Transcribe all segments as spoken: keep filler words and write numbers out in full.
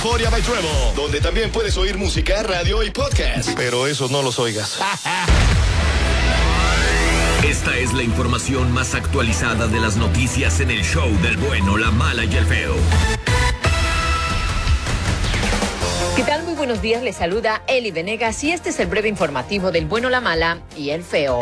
Euforia by Treble, donde también puedes oír música, radio y podcast. Pero esos no los oigas. Esta es la información más actualizada de las noticias en el show del bueno, la mala y el feo. ¿Qué tal? Muy buenos días, les saluda Eli Venegas y este es el breve informativo del bueno, la mala y el feo.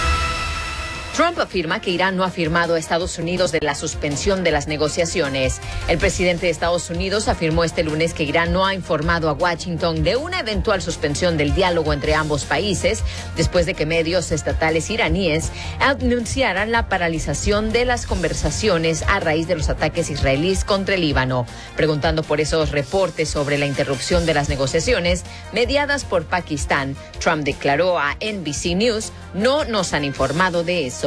Trump afirma que Irán no ha firmado a Estados Unidos de la suspensión de las negociaciones. El presidente de Estados Unidos afirmó este lunes que Irán no ha informado a Washington de una eventual suspensión del diálogo entre ambos países, después de que medios estatales iraníes anunciaran la paralización de las conversaciones a raíz de los ataques israelíes contra el Líbano. Preguntando por esos reportes sobre la interrupción de las negociaciones mediadas por Pakistán, Trump declaró a N B C News: "No nos han informado de eso".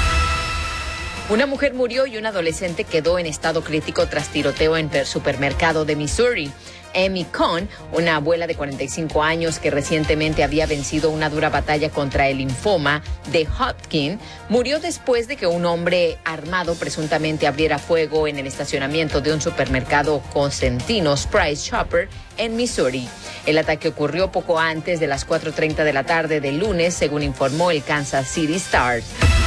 Una mujer murió y un adolescente quedó en estado crítico tras tiroteo en el supermercado de Missouri. Amy Cohn, una abuela de cuarenta y cinco años que recientemente había vencido una dura batalla contra el linfoma de Hodgkin, murió después de que un hombre armado presuntamente abriera fuego en el estacionamiento de un supermercado Cosentino's Price Chopper en Missouri. El ataque ocurrió poco antes de las cuatro treinta de la tarde del lunes, según informó el Kansas City Star.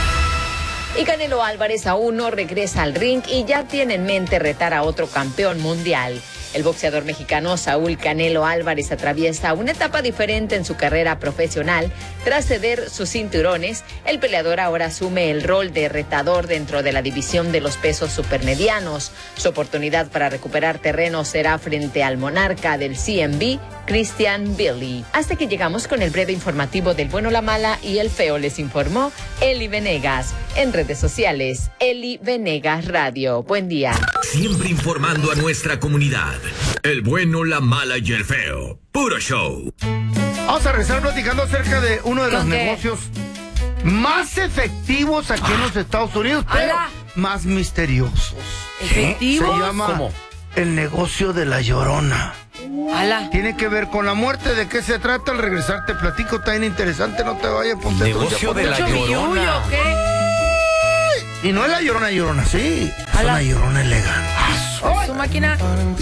Y Canelo Álvarez aún no regresa al ring y ya tiene en mente retar a otro campeón mundial. El boxeador mexicano Saúl Canelo Álvarez atraviesa una etapa diferente en su carrera profesional. Tras ceder sus cinturones, el peleador ahora asume el rol de retador dentro de la división de los pesos supermedianos. Su oportunidad para recuperar terreno será frente al monarca del C M B, Christian Billy. Hasta que llegamos con el breve informativo del bueno, la mala y el feo, les informó Eli Venegas. En redes sociales, Eli Venegas Radio. Buen día. Siempre informando a nuestra comunidad. El bueno, la mala y el feo. Puro show. Vamos a regresar platicando acerca de uno de los ¿Qué? negocios más efectivos aquí en los Estados Unidos, pero ¡Hala! más misteriosos. ¿Efectivos? Se llama ¿Cómo? el negocio de la Llorona. ¡Hala! Tiene que ver con la muerte. ¿De qué se trata? Al regresar te platico, está bien interesante, no te vayas. Ponte Negocio de la Llorona. ¿O qué? Y no es la Llorona Llorona, sí. Es ¡Hala! una Llorona elegante. Su máquina.